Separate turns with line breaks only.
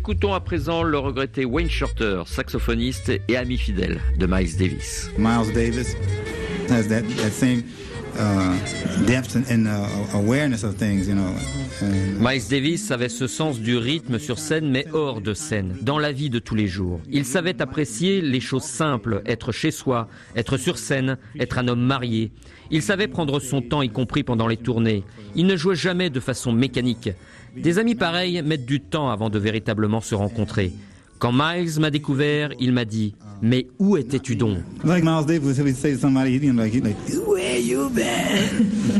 Écoutons à présent le regretté Wayne Shorter, saxophoniste et ami fidèle de Miles Davis.
Miles Davis has that same depth and awareness of things, you know.
Miles Davis avait ce sens du rythme sur scène, mais hors de scène, dans la vie de tous les jours. Il savait apprécier les choses simples, être chez soi, être sur scène, être un homme marié. Il savait prendre son temps, y compris pendant les tournées. Il ne jouait jamais de façon mécanique. Des amis pareils mettent du temps avant de véritablement se rencontrer. Quand Miles m'a découvert, il m'a dit « Mais où étais-tu donc ?»
Like Miles Davis would say to somebody, like, where you been?